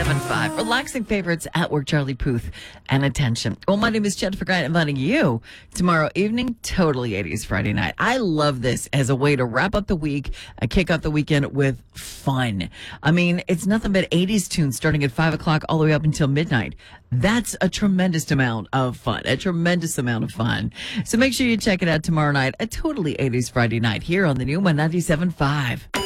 97.5. Relaxing favorites at work, Charlie Puth and Attention. Well, my name is Jennifer Grant, inviting you tomorrow evening, Totally 80s Friday night. I love this as a way to wrap up the week, kick off the weekend with fun. I mean, it's nothing but 80s tunes starting at 5 o'clock all the way up until midnight. That's a tremendous amount of fun, So make sure you check it out tomorrow night, a Totally 80s Friday night here on the new one, 97.5.